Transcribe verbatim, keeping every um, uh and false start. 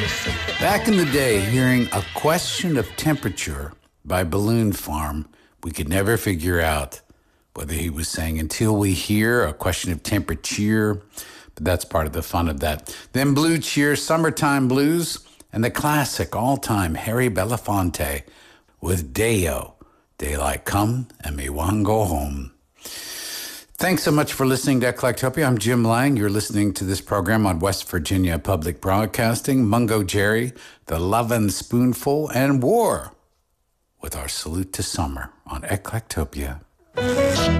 Back in the day, hearing A Question of Temperature by Balloon Farm, we could never figure out whether he was saying until we hear a question of temperature, but that's part of the fun of that. Then Blue Cheer, Summertime Blues, and the classic all-time Harry Belafonte with Day-O, Daylight Come and Me Wan Go Home. Thanks so much for listening to Eclectopia. I'm Jim Lang. You're listening to this program on West Virginia Public Broadcasting, Mungo Jerry, The Lovin' Spoonful, and War with our salute to summer on Eclectopia.